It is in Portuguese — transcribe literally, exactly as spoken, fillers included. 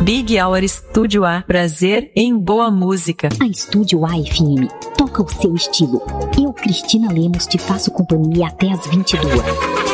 Big Hour Estúdio A. Prazer em boa música. A Estúdio A F M toca o seu estilo. Eu, Cristina Lemos, te faço companhia até às vinte e duas.